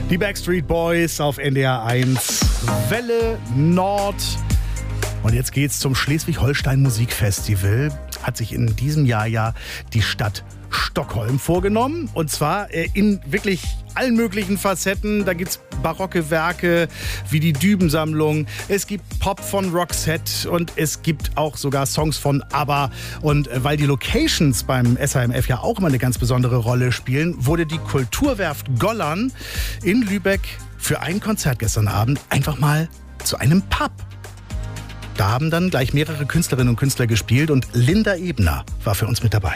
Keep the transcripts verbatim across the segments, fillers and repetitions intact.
Die Backstreet Boys auf N D R eins, Welle Nord. Und jetzt geht's zum Schleswig-Holstein Musikfestival. Hat sich in diesem Jahr ja die Stadt Stockholm vorgenommen. Und zwar in wirklich allen möglichen Facetten. Da gibt's barocke Werke wie die Dübensammlung. Es gibt Pop von Roxette und es gibt auch sogar Songs von ABBA. Und weil die Locations beim S H M F ja auch immer eine ganz besondere Rolle spielen, wurde die Kulturwerft Gollern in Lübeck für ein Konzert gestern Abend einfach mal zu einem Pub. Da haben dann gleich mehrere Künstlerinnen und Künstler gespielt und Linda Ebner war für uns mit dabei.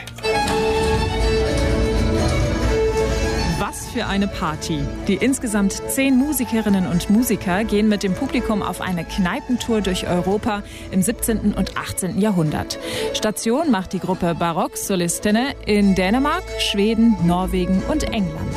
Was für eine Party. Die insgesamt zehn Musikerinnen und Musiker gehen mit dem Publikum auf eine Kneipentour durch Europa im siebzehnten und achtzehnten Jahrhundert. Station macht die Gruppe Barock Solistinnen in Dänemark, Schweden, Norwegen und England.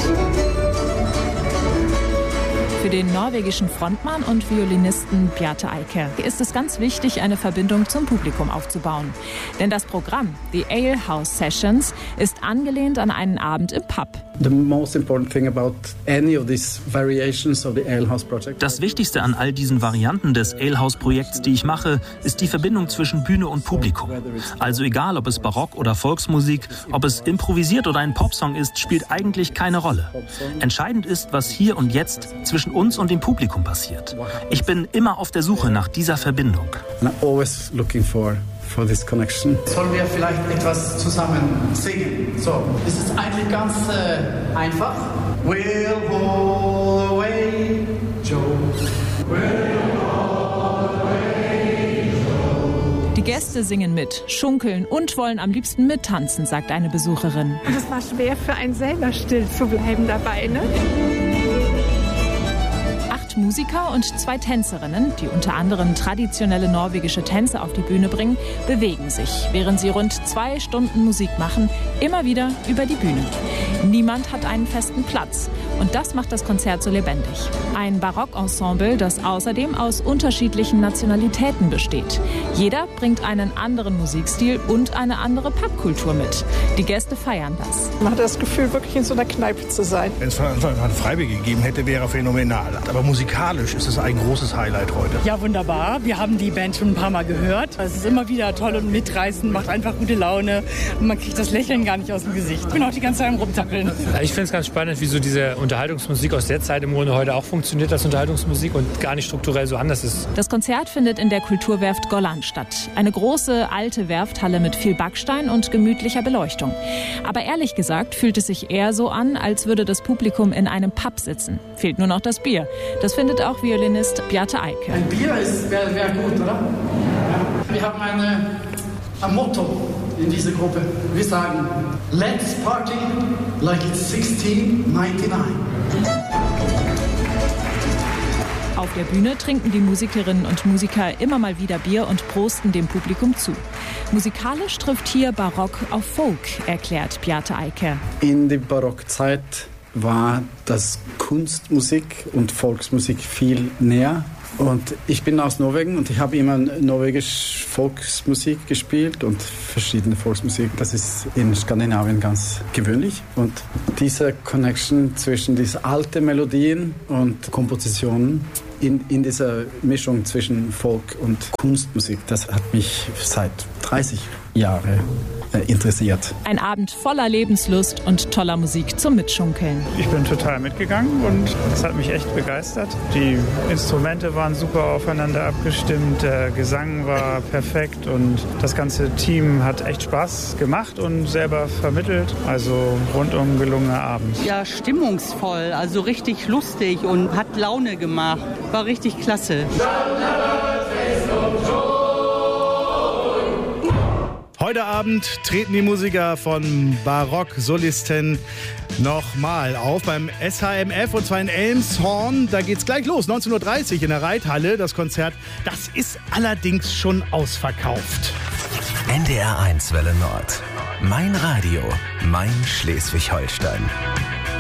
Für den norwegischen Frontmann und Violinisten Bjarte Eike ist es ganz wichtig, eine Verbindung zum Publikum aufzubauen. Denn das Programm, die Ale House Sessions, ist angelehnt an einen Abend im Pub. The most important thing about any of these variations of the Ale House project. Das Wichtigste an all diesen Varianten des Ale House Projekts, die ich mache, ist die Verbindung zwischen Bühne und Publikum. Also egal, ob es Barock oder Volksmusik, ob es improvisiert oder ein Popsong ist, spielt eigentlich keine Rolle. Entscheidend ist, was hier und jetzt zwischen uns und dem Publikum passiert. Ich bin immer auf der Suche nach dieser Verbindung. And I'm always looking for for this connection. Sollen wir vielleicht etwas zusammen singen? So, es ist eigentlich ganz äh, einfach. We'll go away, Joe. We'll go away, Joe. Die Gäste singen mit, schunkeln und wollen am liebsten mittanzen, sagt eine Besucherin. Und es war schwer für einen selber still zu bleiben dabei, ne? Musiker und zwei Tänzerinnen, die unter anderem traditionelle norwegische Tänze auf die Bühne bringen, bewegen sich, während sie rund zwei Stunden Musik machen, immer wieder über die Bühne. Niemand hat einen festen Platz und das macht das Konzert so lebendig. Ein Barockensemble, das außerdem aus unterschiedlichen Nationalitäten besteht. Jeder bringt einen anderen Musikstil und eine andere Popkultur mit. Die Gäste feiern das. Man hat das Gefühl, wirklich in so einer Kneipe zu sein. Wenn es von Anfang an Freibier gegeben hätte, wäre er phänomenal. Aber musikalisch ist es ein großes Highlight heute. Ja, wunderbar. Wir haben die Band schon ein paar Mal gehört. Es ist immer wieder toll und mitreißend, macht einfach gute Laune. Und man kriegt das Lächeln gar nicht aus dem Gesicht. Ich bin auch die ganze Zeit am Rumzappeln. Ich finde es ganz spannend, wie so diese Unterhaltungsmusik aus der Zeit im Grunde heute auch funktioniert als Unterhaltungsmusik und gar nicht strukturell so anders ist. Das Konzert findet in der Kulturwerft Gollern statt. Eine große, alte Werfthalle mit viel Backstein und gemütlicher Beleuchtung. Aber ehrlich gesagt fühlt es sich eher so an, als würde das Publikum in einem Pub sitzen. Fehlt nur noch das Bier. Das findet auch Violinist Bjarte Eike. Ein Bier wäre wär gut, oder? Wir haben eine, ein Motto in dieser Gruppe. Wir sagen, let's party like it's sixteen ninety-nine. Auf der Bühne trinken die Musikerinnen und Musiker immer mal wieder Bier und prosten dem Publikum zu. Musikalisch trifft hier Barock auf Folk, erklärt Bjarte Eike. In der Barockzeit war das Kunstmusik und Volksmusik viel näher. Und ich bin aus Norwegen und ich habe immer norwegisch Volksmusik gespielt und verschiedene Volksmusik. Das ist in Skandinavien ganz gewöhnlich. Und diese Connection zwischen diesen alten Melodien und Kompositionen in, in dieser Mischung zwischen Folk und Kunstmusik, das hat mich seit dreißig Jahren interessiert. Ein Abend voller Lebenslust und toller Musik zum Mitschunkeln. Ich bin total mitgegangen und es hat mich echt begeistert. Die Instrumente waren super aufeinander abgestimmt, der Gesang war perfekt und das ganze Team hat echt Spaß gemacht und selber vermittelt. Also rundum gelungener Abend. Ja, stimmungsvoll, also richtig lustig und hat Laune gemacht. War richtig klasse. Heute Abend treten die Musiker von Barock Solisten nochmal auf beim S H M F und zwar in Elmshorn. Da geht's gleich los, neunzehn Uhr dreißig in der Reithalle. Das Konzert, das ist allerdings schon ausverkauft. N D R eins Welle Nord. Mein Radio, mein Schleswig-Holstein.